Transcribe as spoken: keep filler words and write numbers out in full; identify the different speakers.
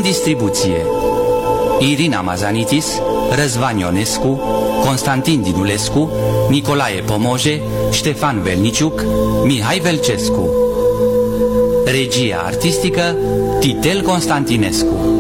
Speaker 1: distribuție: Irina Mazanitis, Răzvan Ionescu, Constantin Dinulescu, Nicolae Pomoje, Ștefan Velniciuc, Mihai Velcescu. Regia artistică Titel Constantinescu.